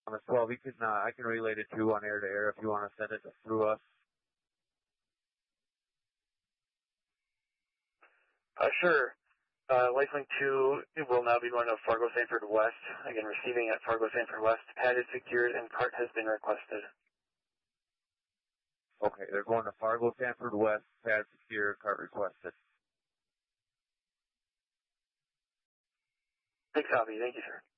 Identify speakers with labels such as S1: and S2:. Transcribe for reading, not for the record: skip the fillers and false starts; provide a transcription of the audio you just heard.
S1: On the 12, you can, I can relay the 2 on air to air if you want to send it through us.
S2: Sure. Lifelink 2 it will now be going to Fargo Sanford West. Again, receiving at Fargo Sanford West. Pad is secured and cart has been requested.
S1: Okay, they're going to Fargo Sanford West. Pad secure, cart requested.
S2: Big copy. Thank you, sir.